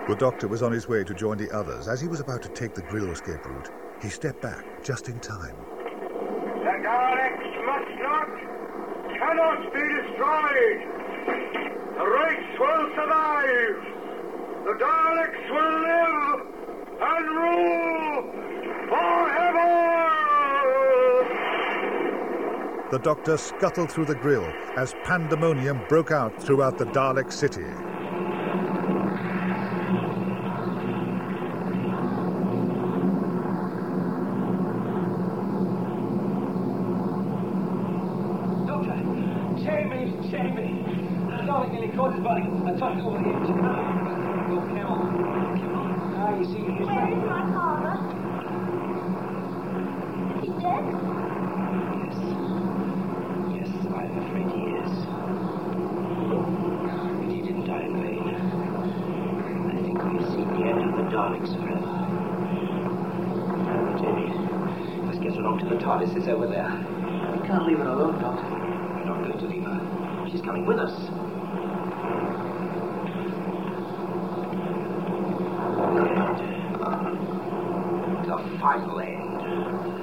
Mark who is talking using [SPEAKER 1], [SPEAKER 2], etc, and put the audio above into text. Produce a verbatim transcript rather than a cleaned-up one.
[SPEAKER 1] The Doctor was on his way to join the others. As he was about to take the Grill escape route, he stepped back just in time.
[SPEAKER 2] The Daleks must not, cannot be destroyed. The race will survive. The Daleks will live and rule forever.
[SPEAKER 1] The Doctor scuttled through the Grill as pandemonium broke out throughout the Dalek city.
[SPEAKER 3] I thought you were here to come. Go, come on. Come on. Ah, you see, he's
[SPEAKER 4] Where is my father? He's dead?
[SPEAKER 3] Yes. Yes, I'm afraid he is. But he didn't die in vain. I think we've seen the end of the Daleks forever. Now, Jamie, let's get along to the TARDIS. It's over there. We can't leave her alone, Doctor. We're not going to leave her. She's coming with us. The final end.